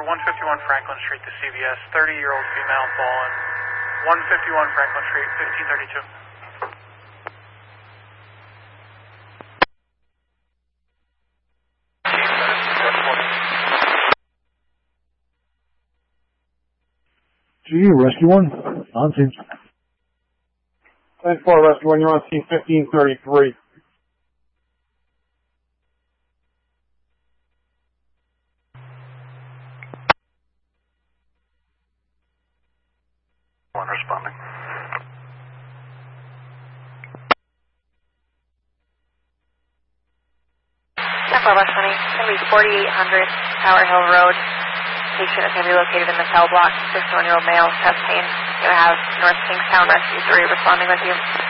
151 Franklin Street to CVS, 30-year-old female fallen. 151 Franklin Street, 1532. GE, Rescue 1, on scene. 10-4, Rescue 1, you're on scene 1533. One responding. 10-4, West 20, it's going to be 4800 Tower Hill Road. Patient is going to be located in the cell block, 51-year-old male, chest pain. Going to have North Kingstown Rescue 3 responding with you.